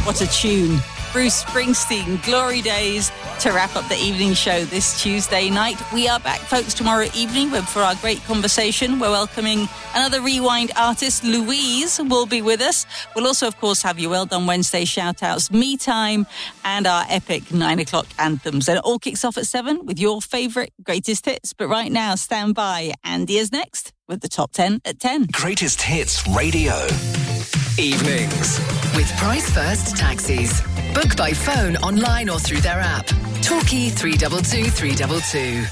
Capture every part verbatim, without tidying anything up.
What a tune. Bruce Springsteen, Glory Days, to wrap up the evening show this Tuesday night. We are back, folks, tomorrow evening for our great conversation. We're welcoming another Rewind artist. Louise will be with us. We'll also, of course, have your Well Done Wednesday shout-outs, Me Time, and our epic nine o'clock anthems. And it all kicks off at seven with your favourite greatest hits. But right now, stand by. Andy is next with the top ten at ten. Greatest Hits Radio. Evenings. With Price First Taxis. Book by phone, online or through their app. Torquay three two two three two two.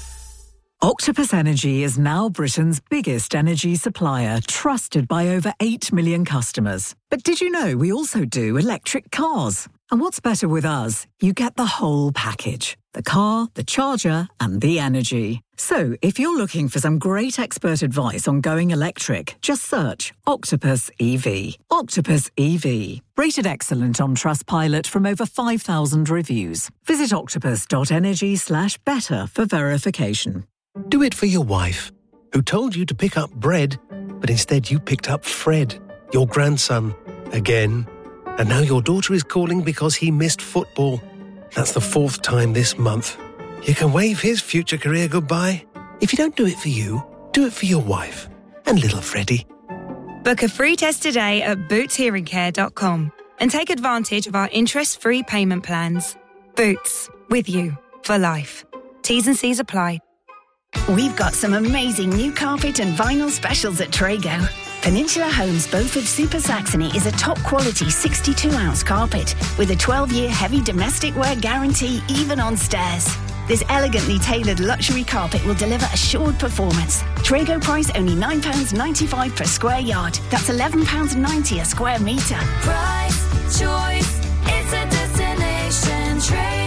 Octopus Energy is now Britain's biggest energy supplier, trusted by over eight million customers. But did you know we also do electric cars? And what's better with us? You get the whole package. The car, the charger, and the energy. So, if you're looking for some great expert advice on going electric, just search Octopus E V. Octopus E V. Rated excellent on Trustpilot from over five thousand reviews. Visit octopus.energy slash better for verification. Do it for your wife, who told you to pick up bread, but instead you picked up Fred, your grandson, again. And now your daughter is calling because he missed football. That's the fourth time this month. You can wave his future career goodbye. If you don't do it for you, do it for your wife and little Freddie. Book a free test today at boots hearing care dot com and take advantage of our interest-free payment plans. Boots, with you for life. T's and C's apply. We've got some amazing new carpet and vinyl specials at Trago. Peninsula Homes Beaufort Super Saxony is a top-quality sixty-two ounce carpet with a twelve-year heavy domestic wear guarantee even on stairs. This elegantly tailored luxury carpet will deliver assured performance. Trago price only nine pounds ninety-five per square yard. That's eleven pounds ninety a square metre. Price, choice, it's a destination.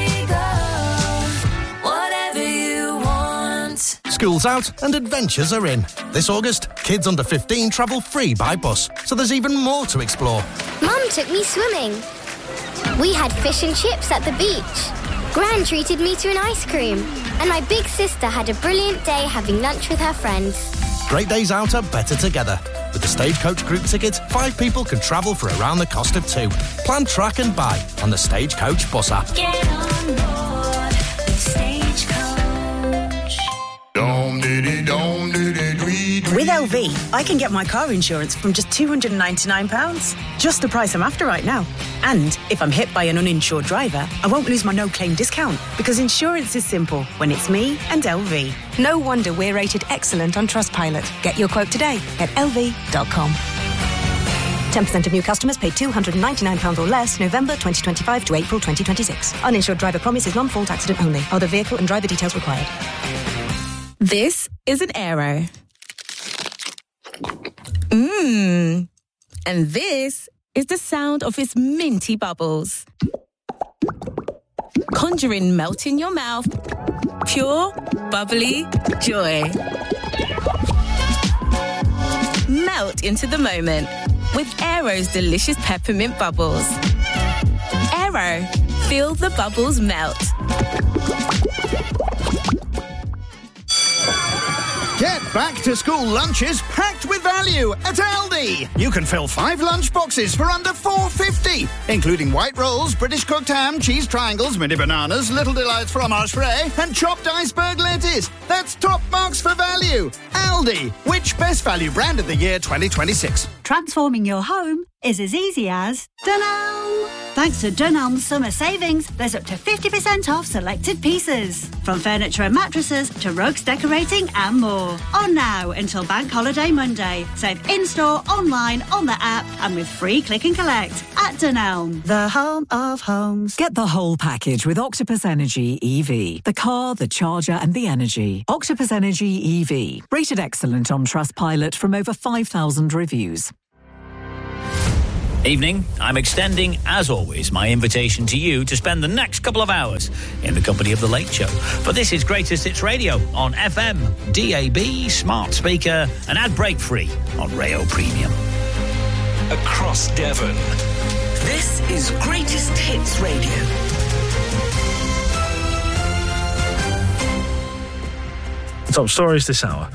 Trago, whatever you want. School's out and adventures are in. This August, kids under fifteen travel free by bus, so there's even more to explore. Mum took me swimming. We had fish and chips at the beach. Gran treated me to an ice cream. And my big sister had a brilliant day having lunch with her friends. Great days out are better together. With the Stagecoach group ticket, five people can travel for around the cost of two. Plan, track and buy on the Stagecoach bus app. Get on board with Stagecoach. With L V, I can get my car insurance from just two hundred ninety-nine pounds. Just the price I'm after right now. And if I'm hit by an uninsured driver, I won't lose my no-claim discount, because insurance is simple when it's me and L V. No wonder we're rated excellent on Trustpilot. Get your quote today at L V dot com. ten percent of new customers paid two hundred ninety-nine pounds or less November twenty twenty-five to April twenty twenty-six. Uninsured driver promise is non-fault accident only. Other vehicle and driver details required. This is an Aero. Mmm. And this is the sound of its minty bubbles. Conjuring melt in your mouth. Pure, bubbly joy. Melt into the moment with Aero's delicious peppermint bubbles. Aero, feel the bubbles melt. Get back to school lunches packed with value at Aldi. You can fill five lunch boxes for under four fifty, including white rolls, British cooked ham, cheese triangles, mini bananas, Little Delights fromage frais, and chopped iceberg lettuce. That's top marks for value. Aldi, which best value brand of the year twenty twenty-six? Transforming your home is as easy as Dunelm. Thanks to Dunelm's summer savings, there's up to fifty percent off selected pieces. From furniture and mattresses to rugs, decorating and more. On now until Bank Holiday Monday. Save in-store, online, on the app and with free click and collect at Dunelm. The home of homes. Get the whole package with Octopus Energy E V. The car, the charger and the energy. Octopus Energy E V. Rated excellent on Trustpilot from over five thousand reviews. Evening, I'm extending, as always, my invitation to you to spend the next couple of hours in the company of The Late Show. But this is Greatest Hits Radio on F M, D A B, smart speaker, and ad break free on Rayo Premium. Across Devon. This is Greatest Hits Radio. Top stories this hour.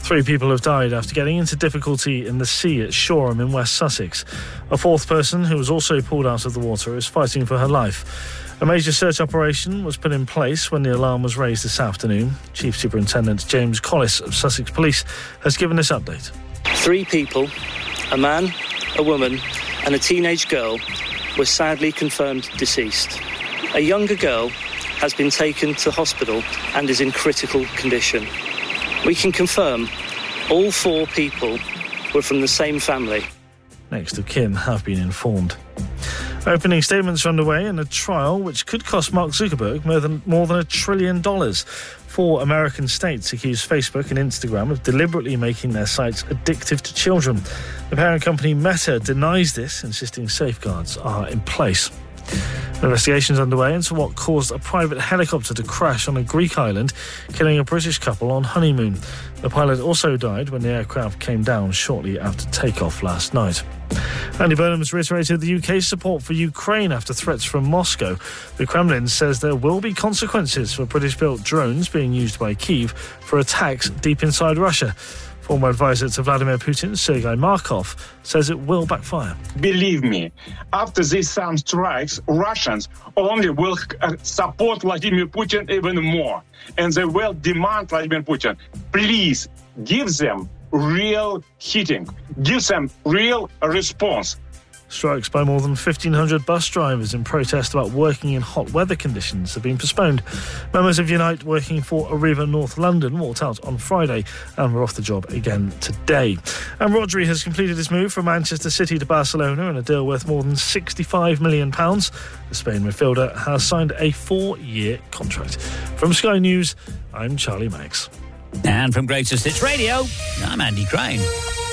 Three people have died after getting into difficulty in the sea at Shoreham in West Sussex. A fourth person, who was also pulled out of the water, is fighting for her life. A major search operation was put in place when the alarm was raised this afternoon. Chief Superintendent James Collis of Sussex Police has given this update. Three people, a man, a woman and a teenage girl, were sadly confirmed deceased. A younger girl has been taken to hospital and is in critical condition. We can confirm all four people were from the same family. Next of kin have been informed. Opening statements are underway in a trial which could cost Mark Zuckerberg more than, more than a trillion dollars. Four American states accuse Facebook and Instagram of deliberately making their sites addictive to children. The parent company Meta denies this, insisting safeguards are in place. Investigations underway into what caused a private helicopter to crash on a Greek island, killing a British couple on honeymoon. The pilot also died when the aircraft came down shortly after takeoff last night. Andy Burnham has reiterated the U K's support for Ukraine after threats from Moscow. The Kremlin says there will be consequences for British-built drones being used by Kyiv for attacks deep inside Russia. Former advisor to Vladimir Putin, Sergei Markov, says it will backfire. Believe me, after these some strikes, Russians only will uh, support Vladimir Putin even more. And they will demand Vladimir Putin, please give them real hitting, give them real response. Strikes by more than fifteen hundred bus drivers in protest about working in hot weather conditions have been postponed. Members of Unite working for Arriva North London walked out on Friday and were off the job again today. And Rodri has completed his move from Manchester City to Barcelona in a deal worth more than sixty-five million pounds. The Spain midfielder has signed a four-year contract. From Sky News, I'm Charlie Maggs. And from Greatest Hits Radio, I'm Andy Crane.